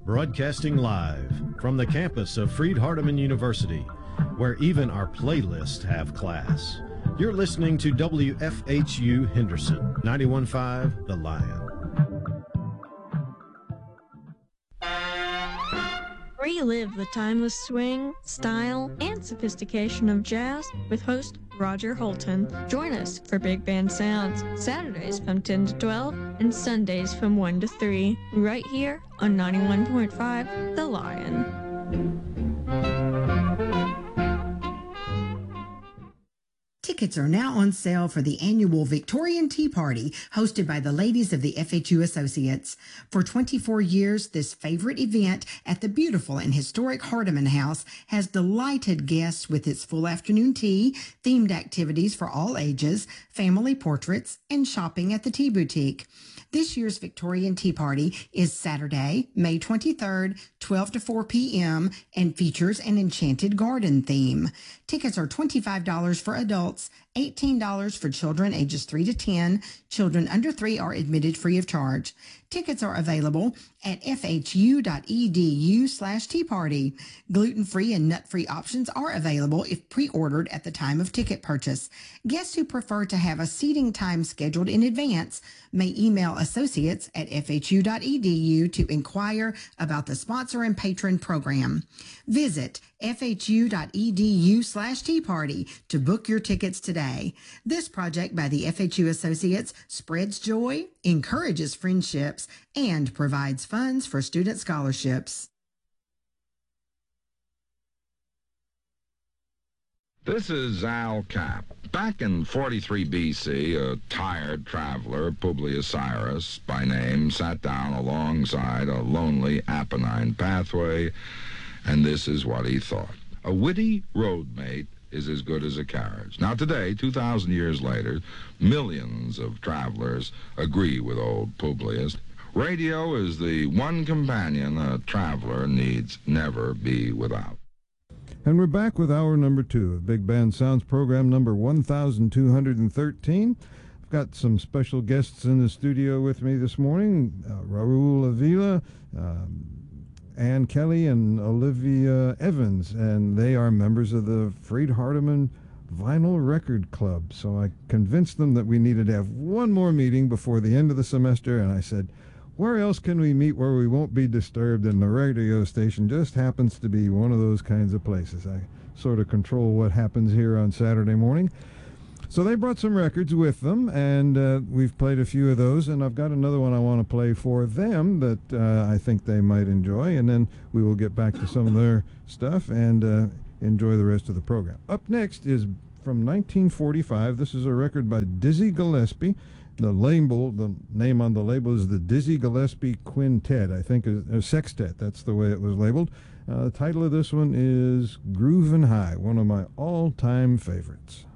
Broadcasting live from the campus of Freed-Hardeman University, where even our playlists have class. You're listening to WFHU Henderson, 91.5 The Lion. Relive the timeless swing, style, and sophistication of jazz with host Roger Holton. Join us for Big Band Sounds, Saturdays from 10 to 12 and Sundays from 1 to 3, right here on 91.5 The Lion. Tickets are now on sale for the annual Victorian Tea Party hosted by the ladies of the FHU Associates. For 24 years, this favorite event at the beautiful and historic Hardeman House has delighted guests with its full afternoon tea, themed activities for all ages, family portraits, and shopping at the Tea Boutique. This year's Victorian Tea Party is Saturday, May 23rd, 12 to 4 p.m. and features an enchanted garden theme. Tickets are $25 for adults, $18 for children ages 3 to 10. Children under 3 are admitted free of charge. Tickets are available at fhu.edu/tea party. Gluten-free and nut-free options are available if pre-ordered at the time of ticket purchase. Guests who prefer to have a seating time scheduled in advance may email associates at fhu.edu to inquire about the sponsor and patron program. Visit fhu.edu/tea party to book your tickets today. This project by the FHU Associates spreads joy, encourages friendships, and provides funds for student scholarships. This is Al Capp. Back in 43 B.C., a tired traveler, Publius Cyrus by name, sat down alongside a lonely Apennine pathway, and this is what he thought. A witty roadmate is as good as a carriage. Now today, 2,000 years later, millions of travelers agree with old Publius. Radio is the one companion a traveler needs never be without. And we're back with hour number 2 of Big Band Sounds, program number 1213. I've got some special guests in the studio with me this morning, Raul Avila, Ann Kelly, and Olivia Evans, and they are members of the Freed-Hardeman Vinyl Record Club. So I convinced them that we needed to have one more meeting before the end of the semester, and I said, where else can we meet where we won't be disturbed? And the radio station just happens to be one of those kinds of places. I sort of control what happens here on Saturday morning. So they brought some records with them, and we've played a few of those, and I've got another one I want to play for them that I think they might enjoy, and then we will get back to some of their stuff and enjoy the rest of the program. Up next is from 1945. This is a record by Dizzy Gillespie. The name on the label is the Dizzy Gillespie Quintet, I think, a sextet. That's the way it was labeled. The title of this one is Groovin' High, one of my all-time favorites.